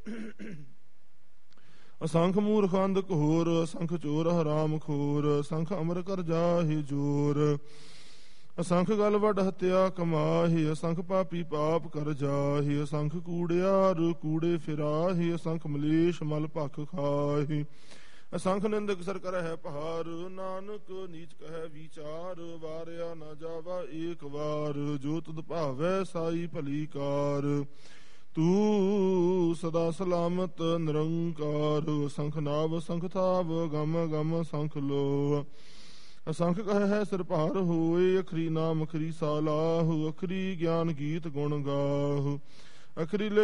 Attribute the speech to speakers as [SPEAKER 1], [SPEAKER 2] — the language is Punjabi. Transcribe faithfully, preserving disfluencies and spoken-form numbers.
[SPEAKER 1] ਅਸੰਖ ਮੂਰਖ ਅੰਧ ਘੋਰ, ਅਸੰਖ ਚੋਰ ਹਰਾਮ ਖੋਰ, ਅਸੰਖ ਅਮਰ ਕਰ ਜਾਹਿ ਜੋਰ, ਅਸੰਖ ਗਲ ਵੱਡ ਹੱਤਿਆ ਕਮਾਹੀ, ਅਸੰਖ ਪਾਪੀ ਪਾਪ ਕਰ ਜਾਹੀ, ਅਸੰਖ ਕੂੜਿਆਰ ਕੂੜੇ ਫਿਰਾਹੀ, ਅਸੰਖ ਮਲੇਸ਼ ਮਲ ਭਖ ਖਾਹੀ, ਅਸੰਖ ਨਿੰਦਕ ਸਰ ਕਰਹਿ ਪਹਾਰ, ਨਾਨਕ ਨੀਚ ਕਹਿ ਵਿਚਾਰ, ਵਾਰਿਆ ਨਾ ਜਾਵਾ ਏਕ ਵਾਰ, ਜੋ ਤੁਧ ਭਾਵੈ ਸਾਈ ਭਲੀ ਕਾਰ, ਤੂੰ ਸਦਾ ਸਲਾਮਤ ਨਿਰੰਕਾਰ, ਅਸੰਖ ਨਾਵ ਅਸੰਖ ਥਾਵ ਗਮ ਗਮ ਅਸੰਖ ਲੋ, ਅਸੰਖ ਕਹਿ ਸਿਰ ਭਾਰ ਹੋਏ, ਅਖਰੀ ਨਾਮ ਅਖਰੀ ਸਾਲਾਹੁ, ਅਖਰੀ ਗਿਆਨ ਗੀਤ ਗੁਣ ਗਾਹੁ, ਅਖਰੀ